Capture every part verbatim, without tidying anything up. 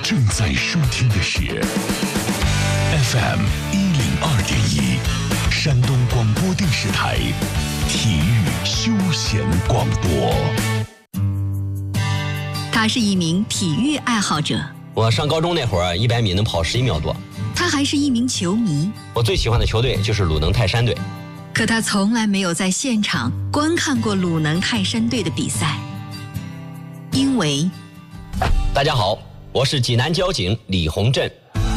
正在收听的是 F M 一零二点一，山东广播电视台体育休闲广播。 他是一名体育爱好者。 我上高中那会儿，一百米能跑十一秒多。 他还是一名球迷。 我最喜欢的球队就是鲁能泰山队。 可他从来没有在现场观看过鲁能泰山队的比赛，因为…… 大家好，我是济南交警李洪振。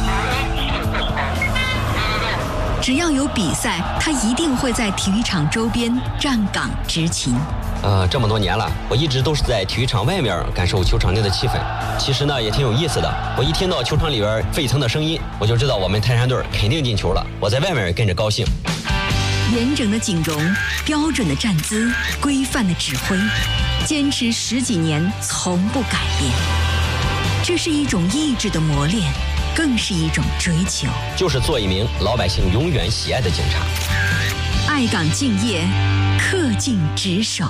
只要有比赛，他一定会在体育场周边站岗执勤。 呃，这么多年了，我一直都是在体育场外面感受球场内的气氛。其实呢，也挺有意思的。我一听到球场里边沸腾的声音，我就知道我们泰山队肯定进球了。我在外面跟着高兴。 严整的警容，标准的站姿，规范的指挥，坚持十几年，从不改变。这是一种意志的磨练，更是一种追求。 就是做一名老百姓永远喜爱的警察。 爱岗敬业，恪尽职守。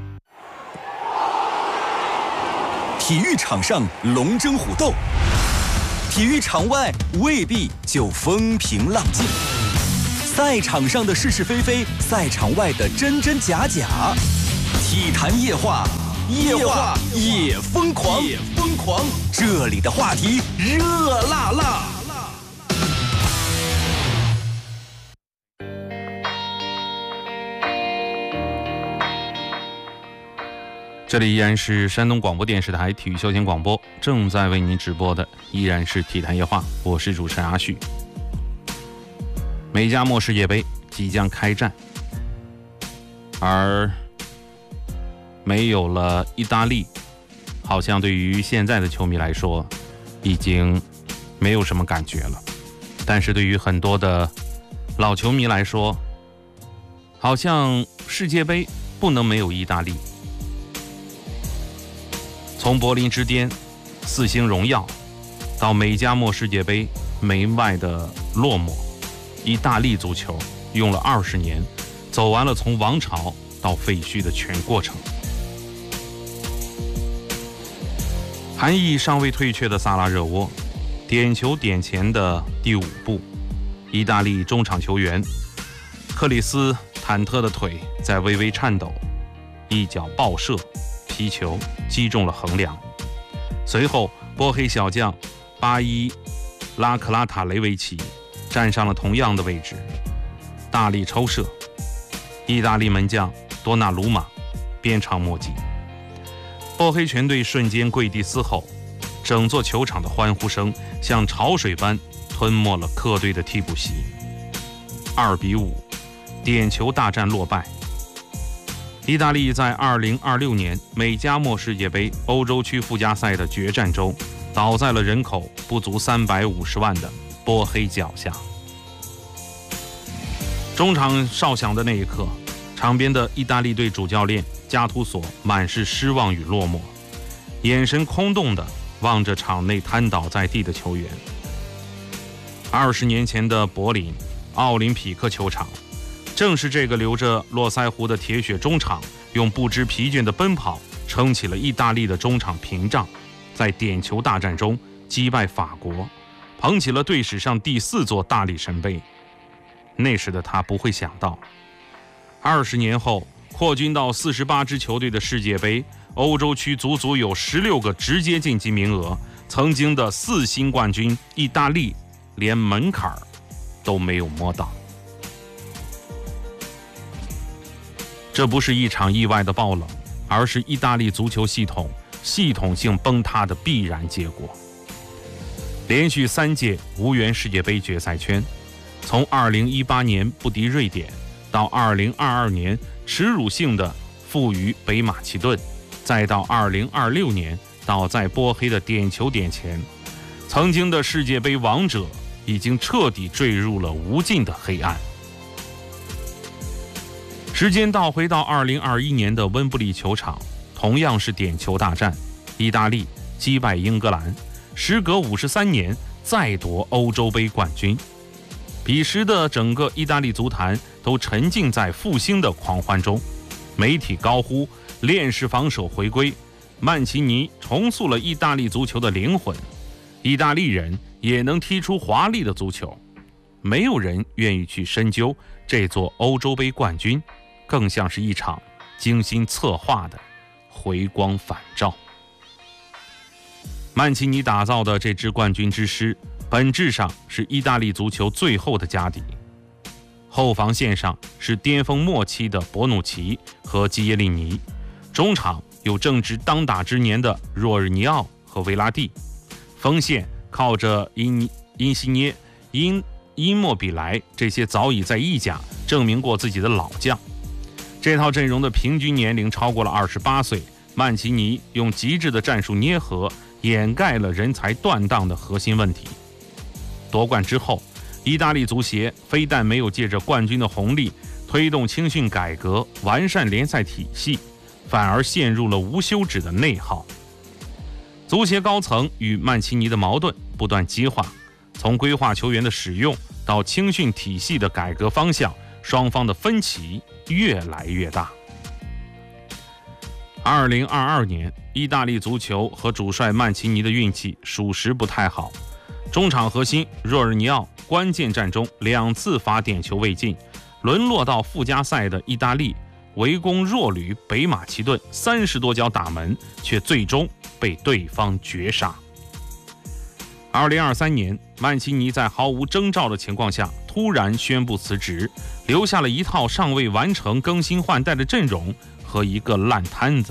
体育场上龙争虎斗，体育场外未必就风平浪静。赛场上的是是非非，赛场外的真真假假。体坛夜话，夜话也疯狂，也疯狂。这里的话题热辣辣。 这里依然是山东广播电视台体育休闲广播，正在为您直播的依然是体坛夜话，我是主持人阿旭。美加墨世界杯即将开战，而没有了意大利，好像对于现在的球迷来说已经没有什么感觉了，但是对于很多的老球迷来说，好像世界杯不能没有意大利。从柏林之巅四星荣耀到美加墨世界杯门外的落寞，意大利足球用了二十年，走完了从王朝到废墟的全过程。韩裔尚未退却的萨拉热窝，点球点前的第五步，意大利中场球员克里斯忐忑的腿在微微颤抖，一脚爆射，皮球击中了横梁。随后波黑小将巴伊拉克拉塔雷维奇站上了同样的位置，大力抽射，意大利门将多纳鲁马鞭长莫及。波黑全队瞬间跪地嘶吼，整座球场的欢呼声像潮水般吞没了客队的替补席。二比五，点球大战落败。意大利在二零二六年美加墨世界杯欧洲区附加赛的决战中，倒在了人口不足三百五十万的波黑脚下。中场哨响的那一刻，场边的意大利队主教练加图索满是失望与落寞，眼神空洞地望着场内瘫倒在地的球员。二十年前的柏林奥林匹克球场，正是这个留着络腮胡的铁血中场，用不知疲倦的奔跑撑起了意大利的中场屏障，在点球大战中击败法国，捧起了队史上第四座大力神杯。那时的他不会想到，二十年后扩军到四十八支球队的世界杯，欧洲区足足有十六个直接晋级名额，曾经的四星冠军意大利连门槛都没有摸到。这不是一场意外的爆冷，而是意大利足球系统系统性崩塌的必然结果。连续三届无缘世界杯决赛圈，从二零一八年不敌瑞典，到二零二二年耻辱性的负于北马其顿，再到二零二六年倒在波黑的点球点前，曾经的世界杯王者已经彻底坠入了无尽的黑暗。时间倒回到二零二一年的温布利球场，同样是点球大战，意大利击败英格兰，时隔五十三年再夺欧洲杯冠军。彼时的整个意大利足坛都沉浸在复兴的狂欢中，媒体高呼链式防守回归，曼奇尼重塑了意大利足球的灵魂。 意大利人也能踢出华丽的足球，没有人愿意去深究这座欧洲杯冠军，更像是一场精心策划的回光返照。曼奇尼打造的这支冠军之师，本质上是意大利足球最后的家底。后防线上是巅峰末期的博努奇和基耶利尼，中场有正值当打之年的若日尼奥和维拉蒂，锋线靠着因因西涅、因因莫比莱这些早已在意甲证明过自己的老将。这套阵容的平均年龄超过了二十八岁，曼奇尼用极致的战术捏合掩盖了人才断档的核心问题。夺冠之后，意大利足协非但没有借着冠军的红利推动青训改革、完善联赛体系，反而陷入了无休止的内耗。足协高层与曼奇尼的矛盾不断激化，从规划球员的使用到青训体系的改革方向，双方的分歧越来越大。二零二二年，意大利足球和主帅曼奇尼的运气属实不太好。中场核心若日尼奥关键战中两次罚点球未进，沦落到附加赛的意大利围攻弱旅北马其顿三十多脚打门，却最终被对方绝杀。二零二三年，曼奇尼在毫无征兆的情况下突然宣布辞职，留下了一套尚未完成更新换代的阵容和一个烂摊子。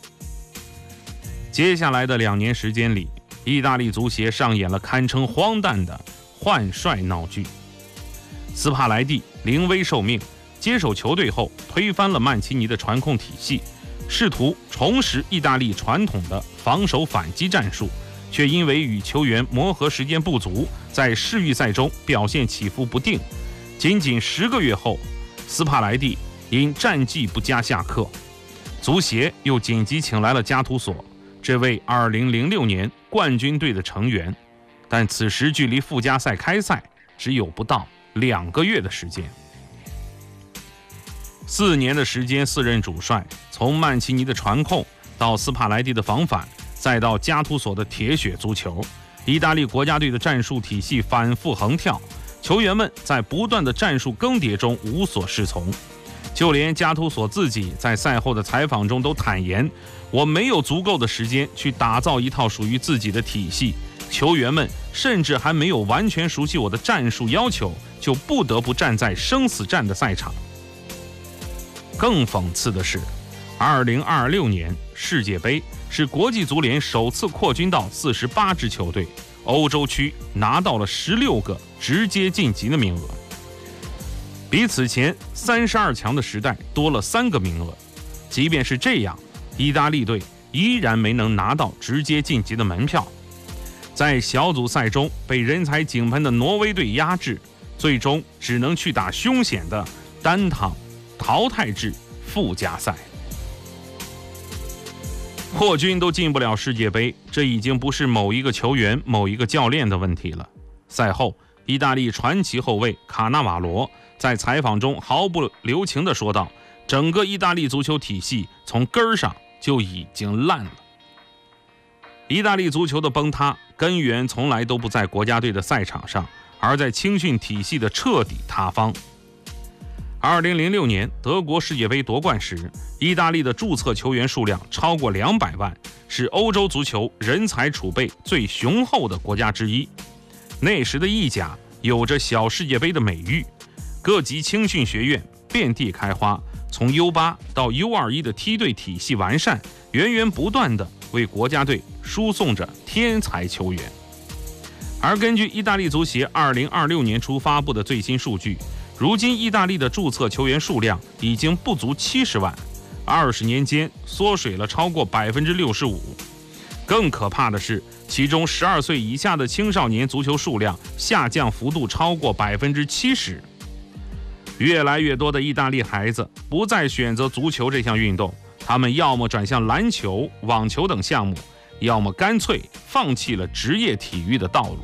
接下来的两年时间里，意大利足协上演了堪称荒诞的换帅闹剧。斯帕莱蒂临危受命，接手球队后推翻了曼奇尼的传控体系，试图重拾意大利传统的防守反击战术，却因为与球员磨合时间不足，在世预赛中表现起伏不定。仅仅十个月后，斯帕莱蒂因战绩不佳下课，足协又紧急请来了加图索，这位二零零六年冠军队的成员，但此时距离附加赛开赛只有不到两个月的时间。四年的时间，四任主帅，从曼奇尼的传控到斯帕莱蒂的防反，再到加图索的铁血足球，意大利国家队的战术体系反复横跳，球员们在不断的战术更迭中无所适从。就连加图索自己在赛后的采访中都坦言，我没有足够的时间去打造一套属于自己的体系，球员们甚至还没有完全熟悉我的战术要求，就不得不站在生死战的赛场。更讽刺的是，二零二六年世界杯是国际足联首次扩军到四十八支球队，欧洲区拿到了十六个直接晋级的名额，比此前三十二强的时代多了三个名额。即便是这样，意大利队依然没能拿到直接晋级的门票，在小组赛中被人才井喷的挪威队压制，最终只能去打凶险的单趟淘汰制附加赛。扩军都进不了世界杯，这已经不是某一个球员、某一个教练的问题了。赛后，意大利传奇后卫卡纳瓦罗在采访中毫不留情地说道，整个意大利足球体系从根儿上就已经烂了。意大利足球的崩塌根源从来都不在国家队的赛场上，而在青训体系的彻底塌方。二零零六年德国世界杯夺冠时，意大利的注册球员数量超过两百万，是欧洲足球人才储备最雄厚的国家之一。那时的意甲有着小世界杯的美誉，各级青训学院遍地开花，从 U 八 到 U 二十一 的梯队体系完善，源源不断地为国家队输送着天才球员。而根据意大利足协二零二六年初发布的最新数据，如今意大利的注册球员数量已经不足七十万，二十年间缩水了超过百分之六十五。更可怕的是，其中十二岁以下的青少年足球数量下降幅度超过百分之七十。越来越多的意大利孩子不再选择足球这项运动，他们要么转向篮球、网球等项目，要么干脆放弃了职业体育的道路。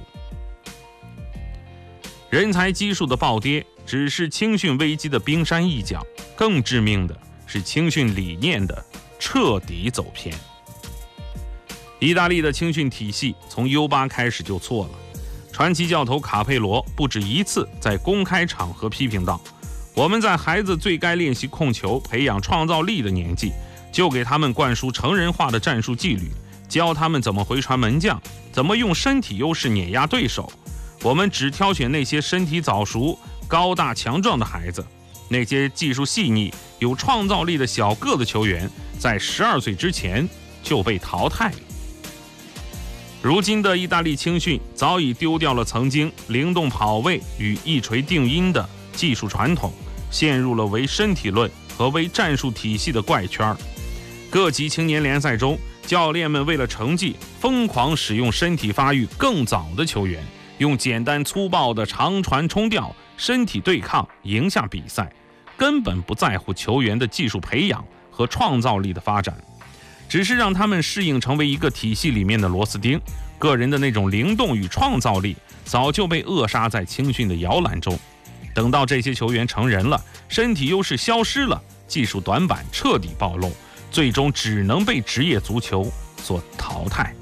人才基数的暴跌只是青训危机的冰山一角，更致命的是青训理念的彻底走偏。 意大利的青训体系从 U 八 开始就错了。传奇教头卡佩罗不止一次在公开场合批评道，我们在孩子最该练习控球、培养创造力的年纪，就给他们灌输成人化的战术纪律，教他们怎么回传门将，怎么用身体优势碾压对手。我们只挑选那些身体早熟、高大强壮的孩子，那些技术细腻、有创造力的小个子球员，在十二岁之前就被淘汰了。如今的意大利青训早已丢掉了曾经灵动跑位与一锤定音的技术传统，陷入了唯身体论和唯战术体系的怪圈。各级青年联赛中，教练们为了成绩，疯狂使用身体发育更早的球员，用简单粗暴的长传冲吊、身体对抗赢下比赛，根本不在乎球员的技术培养和创造力的发展，只是让他们适应成为一个体系里面的螺丝钉。个人的那种灵动与创造力早就被扼杀在青训的摇篮中。等到这些球员成人了，身体优势消失了，技术短板彻底暴露，最终只能被职业足球所淘汰。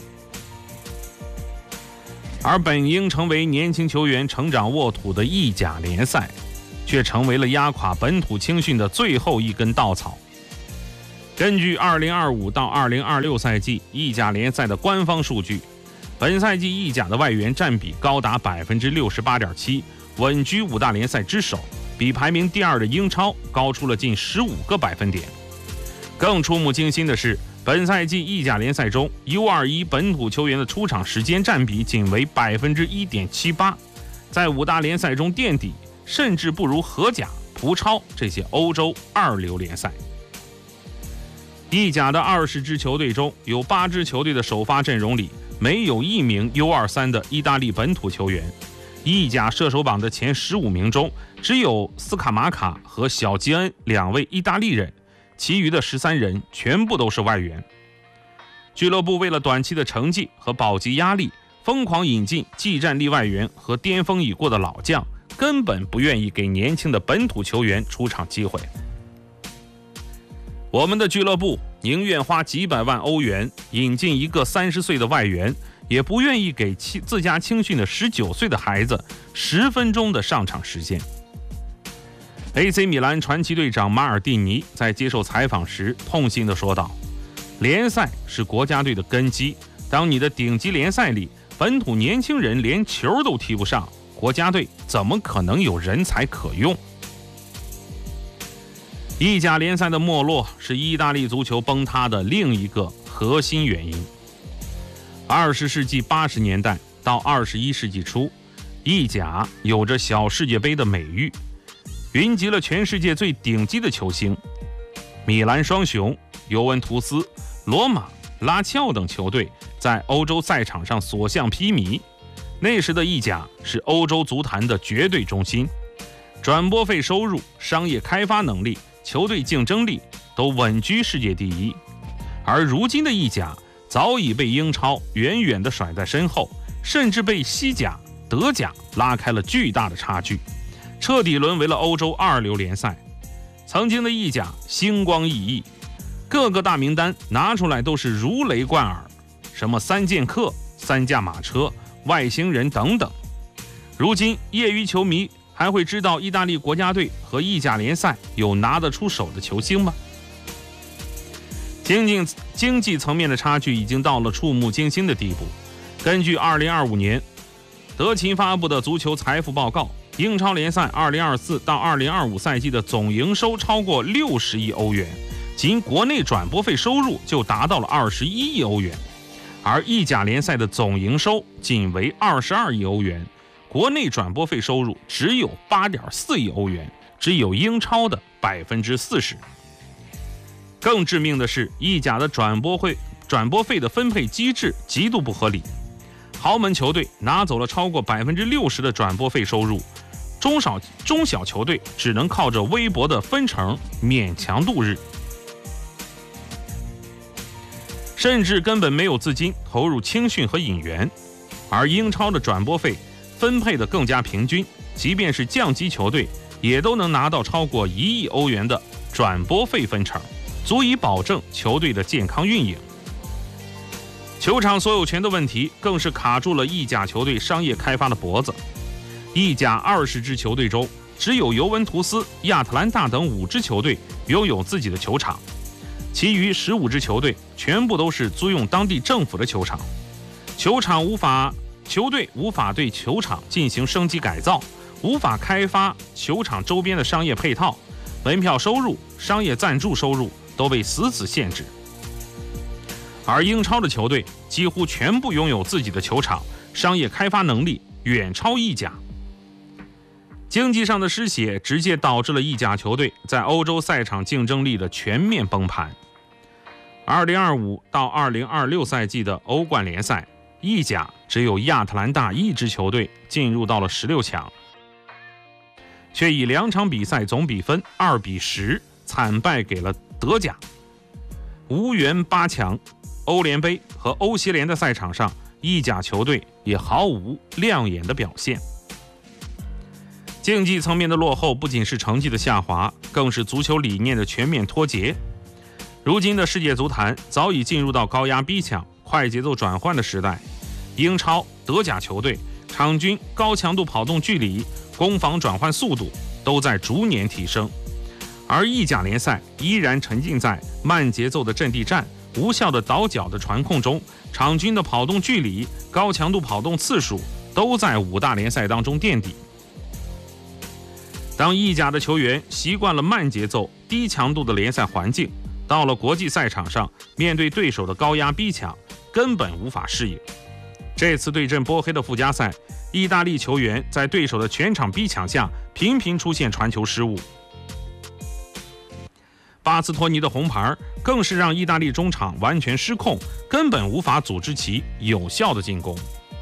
而本应成为年轻球员成长沃土的意甲联赛，却成为了压垮本土青训的最后一根稻草。根据二零二五到二零二六赛季意甲联赛的官方数据，本赛季意甲的外援占比高达 百分之六十八点七， 稳居五大联赛之首，比排名第二的英超高出了近十五个百分点。更触目惊心的是，本赛季意甲联赛中 U 二十一 本土球员的出场时间占比仅为 百分之一点七八， 在五大联赛中垫底，甚至不如荷甲、葡超这些欧洲二流联赛。意甲的二十支球队中，有八支球队的首发阵容里没有一名 U 二十三 的意大利本土球员。意甲射手榜的前十五名中，只有斯卡马卡和小吉恩两位意大利人，其余的十三人全部都是外援。俱乐部为了短期的成绩和保级压力，疯狂引进技战力外援和巅峰已过的老将，根本不愿意给年轻的本土球员出场机会。我们的俱乐部宁愿花几百万欧元引进一个三十岁的外援，也不愿意给自家青训的十九岁的孩子十分钟的上场时间。A C 米兰传奇队长马尔蒂尼在接受采访时痛心地说道，联赛是国家队的根基，当你的顶级联赛里本土年轻人连球都踢不上，国家队怎么可能有人才可用？意甲联赛的没落是意大利足球崩塌的另一个核心原因。二十世纪八十年代到二十一世纪初，意甲有着小世界杯的美誉，云集了全世界最顶级的球星，米兰双雄、尤文图斯、罗马、拉齐奥等球队在欧洲赛场上所向披靡。那时的意甲是欧洲足坛的绝对中心，转播费收入、商业开发能力、球队竞争力都稳居世界第一。而如今的意甲早已被英超远远地甩在身后，甚至被西甲、德甲拉开了巨大的差距，彻底沦为了欧洲二流联赛。曾经的意甲星光熠熠，各个大名单拿出来都是如雷贯耳，什么三剑客、三驾马车、外星人等等。如今业余球迷还会知道意大利国家队和意甲联赛有拿得出手的球星吗？经济经济层面的差距已经到了触目惊心的地步。根据二零二五年德勤发布的足球财富报告，英超联赛二零二四到二零二五赛季的总营收超过六十亿欧元，仅国内转播费收入就达到了二十一亿欧元，而意甲联赛的总营收仅为二十二亿欧元，国内转播费收入只有八点四亿欧元，只有英超的百分之四十。更致命的是，意甲的转播费转播费的分配机制极度不合理，豪门球队拿走了超过百分之六十的转播费收入，中小中小球队只能靠着微薄的分成勉强度日，甚至根本没有资金投入青训和引援。而英超的转播费分配的更加平均，即便是降级球队也都能拿到超过一亿欧元的转播费分成，足以保证球队的健康运营。 球场所有权的问题更是卡住了意甲球队商业开发的脖子。意甲二十支球队中，只有尤文图斯、亚特兰大等五支球队拥有自己的球场，其余十五支球队全部都是租用当地政府的球场。球场无法，球队无法对球场进行升级改造，无法开发球场周边的商业配套，门票收入、商业赞助收入都被死死限制。而英超的球队几乎全部拥有自己的球场，商业开发能力远超意甲。经济上的失血直接导致了意甲球队在欧洲赛场竞争力的全面崩盘。二零二五到二零二六赛季的欧冠联赛，意甲只有亚特兰大一支球队进入到了十六强，却以两场比赛总比分二比十惨败给了德甲，无缘八强。欧联杯和欧协联的赛场上，意甲球队也毫无亮眼的表现。竞技层面的落后不仅是成绩的下滑，更是足球理念的全面脱节。如今的世界足坛早已进入到高压逼抢、快节奏转换的时代，英超、德甲球队场均高强度跑动距离、攻防转换速度都在逐年提升，而意甲联赛依然沉浸在慢节奏的阵地战、无效的倒脚的传控中，场均的跑动距离、高强度跑动次数都在五大联赛当中垫底。当意甲的球员习惯了慢节奏、低强度的联赛环境，到了国际赛场上，面对对手的高压逼抢，根本无法适应。这次对阵波黑的附加赛，意大利球员在对手的全场逼抢下，频频出现传球失误。巴斯托尼的红牌更是让意大利中场完全失控，根本无法组织其有效的进攻。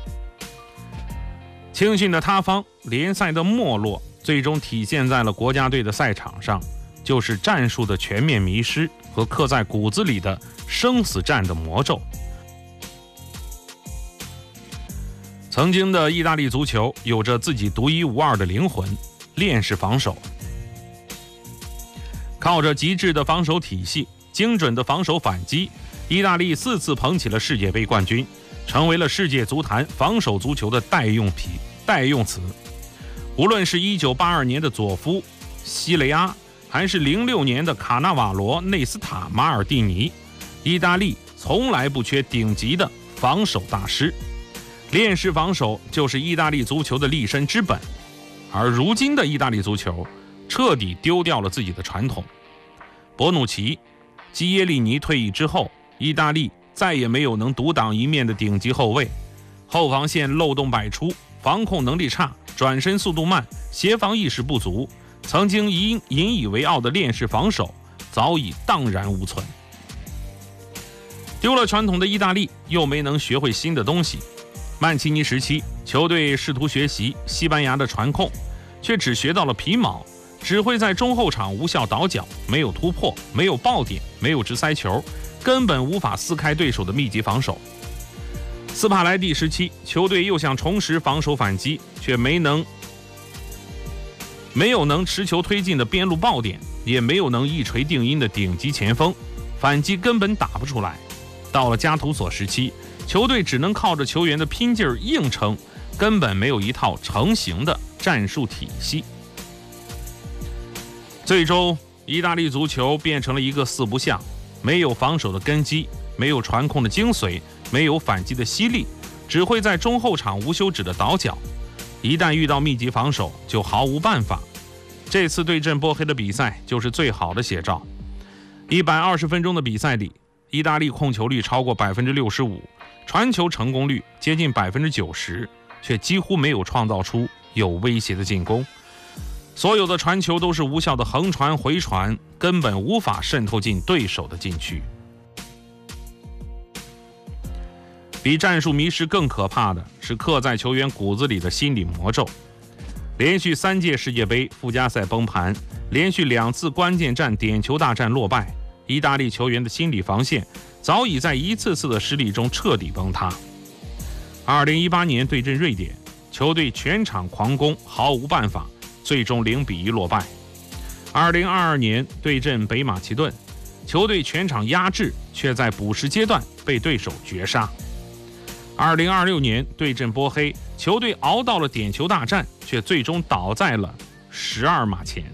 青训的塌方，联赛的没落，最终体现在了国家队的赛场上，就是战术的全面迷失和刻在骨子里的生死战的魔咒。曾经的意大利足球有着自己独一无二的灵魂，链式防守。靠着极致的防守体系、精准的防守反击，意大利四次捧起了世界杯冠军，成为了世界足坛防守足球的代用品、代用词。无论是一九八二年的佐夫、西雷阿，还是零六年的卡纳瓦罗、内斯塔、马尔蒂尼，意大利从来不缺顶级的防守大师。链式防守就是意大利足球的立身之本，而如今的意大利足球彻底丢掉了自己的传统。博努奇、基耶利尼退役之后，意大利再也没有能独当一面的顶级后卫，后防线漏洞百出，防控能力差，转身速度慢，协防意识不足，曾经引引以为傲的链式防守早已荡然无存。丢了传统的意大利又没能学会新的东西。曼奇尼时期，球队试图学习西班牙的传控，却只学到了皮毛，只会在中后场无效倒脚，没有突破，没有爆点，没有直塞球，根本无法撕开对手的密集防守。斯帕莱蒂时期，球队又想重拾防守反击，却没能没有能持球推进的边路爆点，也没有能一锤定音的顶级前锋，反击根本打不出来。到了加图索时期，球队只能靠着球员的拼劲儿硬撑，根本没有一套成型的战术体系。最终，意大利足球变成了一个四不像，没有防守的根基，没有传控的精髓，没有反击的犀利，只会在中后场无休止的倒脚，一旦遇到密集防守就毫无办法。这次对阵波黑的比赛就是最好的写照。一百二十分钟的比赛里，意大利控球率超过百分之六十五，传球成功率接近百分之九十，却几乎没有创造出有威胁的进攻。所有的传球都是无效的横传回传，根本无法渗透进对手的禁区。比战术迷失更可怕的是刻在球员骨子里的心理魔咒。连续三届世界杯附加赛崩盘，连续两次关键战点球大战落败，意大利球员的心理防线早已在一次次的失利中彻底崩塌。二零一八年对阵瑞典，球队全场狂攻，毫无办法，最终零比一落败。二零二二年对阵北马其顿，球队全场压制，却在补时阶段被对手绝杀。 二零二六年对阵波黑，球队熬到了点球大战，却最终倒在了十二码前。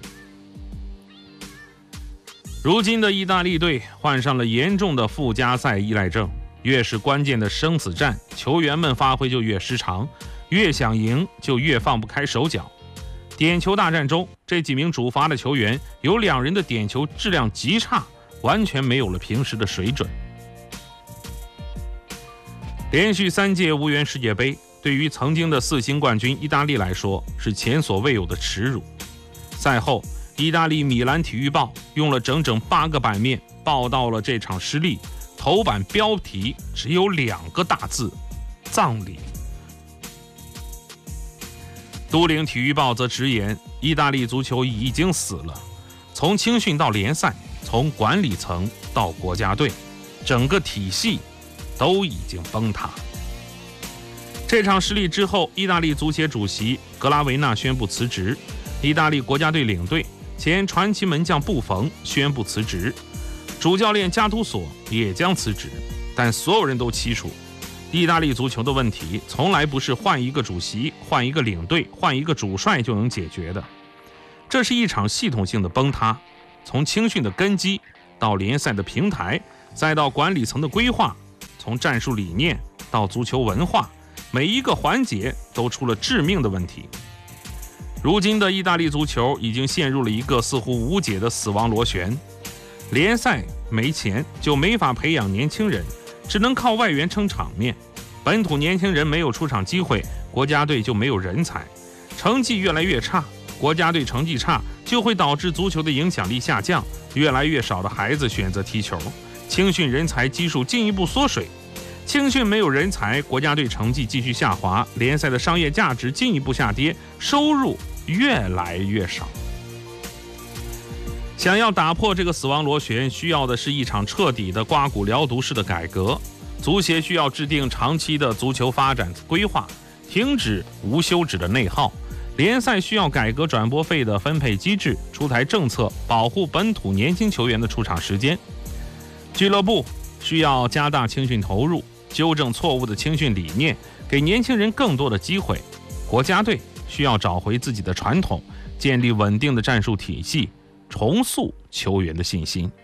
如今的意大利队患上了严重的附加赛依赖症，越是关键的生死战，球员们发挥就越失常，越想赢就越放不开手脚。点球大战中，这几名主罚的球员有两人的点球质量极差，完全没有了平时的水准。连续三届无缘世界杯，对于曾经的四星冠军意大利来说是前所未有的耻辱。赛后，意大利米兰体育报用了整整八个版面报道了这场失利，头版标题只有两个大字：葬礼。都灵体育报则直言，意大利足球已经死了，从青训到联赛，从管理层到国家队，整个体系都已经崩塌。这场失利之后，意大利足协主席格拉维纳宣布辞职，意大利国家队领队前传奇门将布冯宣布辞职，主教练加图索也将辞职。但所有人都清楚，意大利足球的问题从来不是换一个主席、换一个领队、换一个主帅就能解决的，这是一场系统性的崩塌，从青训的根基到联赛的平台，再到管理层的规划，从战术理念到足球文化，每一个环节都出了致命的问题。如今的意大利足球已经陷入了一个似乎无解的死亡螺旋，联赛没钱就没法培养年轻人，只能靠外援撑场面，本土年轻人没有出场机会，国家队就没有人才，成绩越来越差，国家队成绩差就会导致足球的影响力下降，越来越少的孩子选择踢球，青训人才基数进一步缩水，青训没有人才，国家队成绩继续下滑，联赛的商业价值进一步下跌，收入越来越少。想要打破这个死亡螺旋，需要的是一场彻底的刮骨疗毒式的改革。足协需要制定长期的足球发展规划，停止无休止的内耗。联赛需要改革转播费的分配机制，出台政策保护本土年轻球员的出场时间。俱乐部需要加大青训投入，纠正错误的青训理念，给年轻人更多的机会。国家队需要找回自己的传统，建立稳定的战术体系，重塑球员的信心。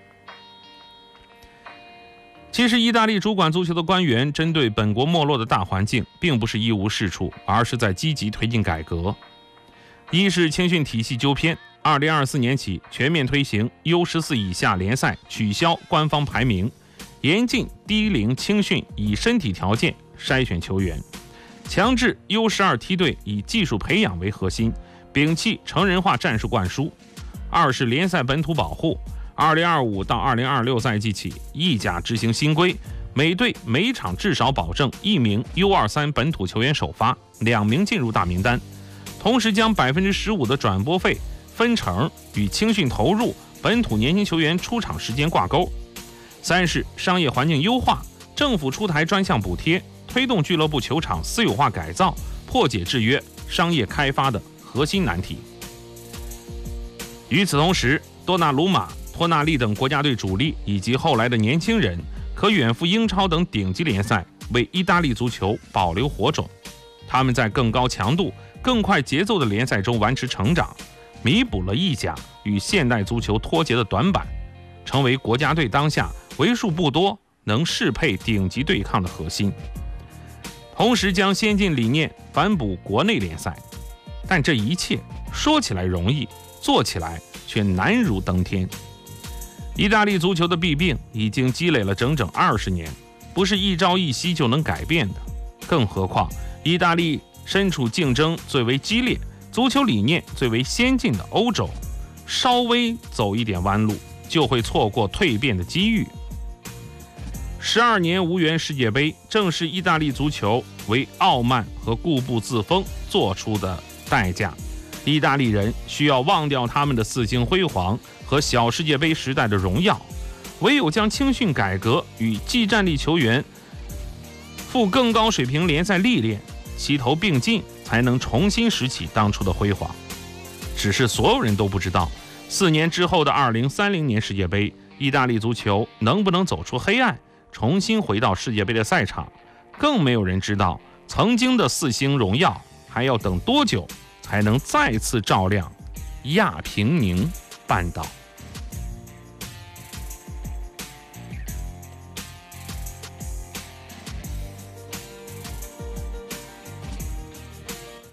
其实意大利主管足球的官员针对本国没落的大环境并不是一无是处，而是在积极推进改革。一是青训体系纠偏，二零二四年起全面推行 U 十四 以下联赛取消官方排名，严禁低龄青训以身体条件筛选球员，强制 U 十二 梯队以技术培养为核心，摒弃成人化战术灌输。二是联赛本土保护，二零二五到二零二六赛季起，意甲执行新规，每队每场至少保证一名 U 二十三 本土球员首发，两名进入大名单，同时将 百分之十五 的转播费分成与青训投入、本土年轻球员出场时间挂钩。三是商业环境优化，政府出台专项补贴，推动俱乐部球场私有化改造，破解制约商业开发的核心难题。与此同时，多纳鲁马、托纳利等国家队主力以及后来的年轻人可远赴英超等顶级联赛，为意大利足球保留火种。他们在更高强度、更快节奏的联赛中完成成长，弥补了意甲与现代足球脱节的短板，成为国家队当下为数不多能适配顶级对抗的核心。同时将先进理念反哺国内联赛，但这一切说起来容易，做起来却难如登天。意大利足球的弊病已经积累了整整二十年，不是一朝一夕就能改变的。更何况，意大利身处竞争最为激烈、足球理念最为先进的欧洲，稍微走一点弯路，就会错过蜕变的机遇。十二年无缘世界杯，正是意大利足球为傲慢和固步自封做出的代价。意大利人需要忘掉他们的四星辉煌和小世界杯时代的荣耀，唯有将青训改革与技战力球员赴更高水平联赛历练齐头并进，才能重新拾起当初的辉煌。只是所有人都不知道，四年之后的二零三零年世界杯，意大利足球能不能走出黑暗，重新回到世界杯的赛场， 更没有人知道曾经的四星荣耀还要等多久才能再次照亮亚平宁半岛。